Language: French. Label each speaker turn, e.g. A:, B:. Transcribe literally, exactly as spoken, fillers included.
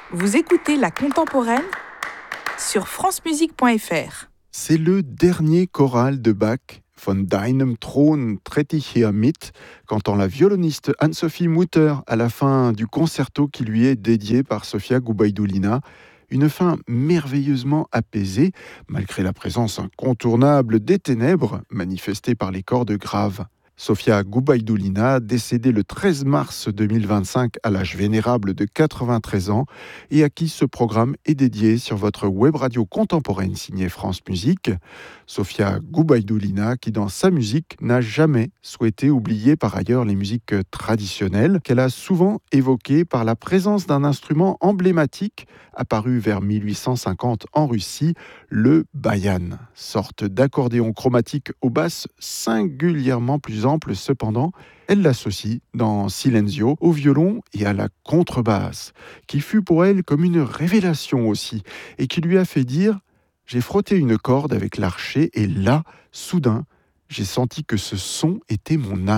A: Vous écoutez La Contemporaine sur francemusique point f r.
B: C'est le dernier choral de Bach, Von deinem Thron trete ich hier mit, qu'entend la violoniste Anne-Sophie Mutter à la fin du concerto qui lui est dédié par Sofia Gubaidulina. Une fin merveilleusement apaisée, malgré la présence incontournable des ténèbres manifestées par les cordes graves. Sofia Gubaidulina, décédée le treize mars deux mille vingt-cinq à l'âge vénérable de quatre-vingt-treize ans, et à qui ce programme est dédié sur votre web radio contemporaine signée France Musique. Sofia Gubaidulina, qui dans sa musique n'a jamais souhaité oublier par ailleurs les musiques traditionnelles, qu'elle a souvent évoquées par la présence d'un instrument emblématique apparu vers mille huit cent cinquante en Russie, le bayan, sorte d'accordéon chromatique aux basses singulièrement plus ample cependant. Elle l'associe dans Silenzio au violon et à la contrebasse, qui fut pour elle comme une révélation aussi, et qui lui a fait dire « J'ai frotté une corde avec l'archet et là, soudain, j'ai senti que ce son était mon âme ».